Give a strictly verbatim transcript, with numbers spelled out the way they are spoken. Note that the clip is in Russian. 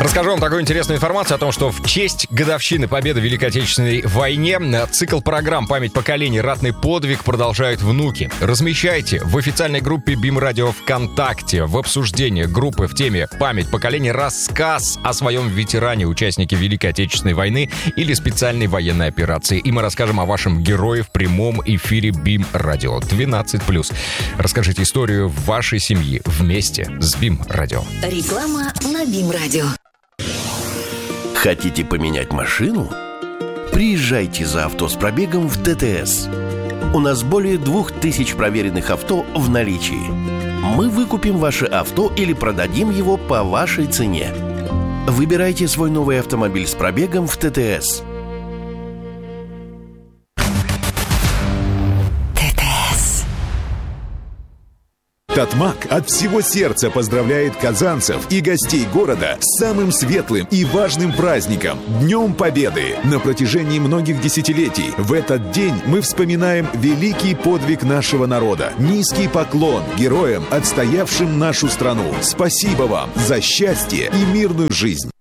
Расскажу вам такую интересную информацию о том, что в честь годовщины победы в Великой Отечественной войне цикл программ «Память поколений. Ратный подвиг» продолжают внуки. Размещайте в официальной группе БИМ-радио ВКонтакте в обсуждении группы в теме «Память поколений» рассказ о своем ветеране, участнике Великой Отечественной войны или специальной военной операции. И мы расскажем о вашем герое в прямом эфире БИМ-радио двенадцать плюс. Расскажите историю вашей семьи вместе с БИМ-радио. Реклама на БИМ-радио. Хотите поменять машину? Приезжайте за авто с пробегом в ТТС. У нас более двух тысяч проверенных авто в наличии. Мы выкупим ваше авто или продадим его по вашей цене. Выбирайте свой новый автомобиль с пробегом в ТТС. Татмак от всего сердца поздравляет казанцев и гостей города с самым светлым и важным праздником – Днем Победы. На протяжении многих десятилетий в этот день мы вспоминаем великий подвиг нашего народа. Низкий поклон героям, отстоявшим нашу страну. Спасибо вам за счастье и мирную жизнь.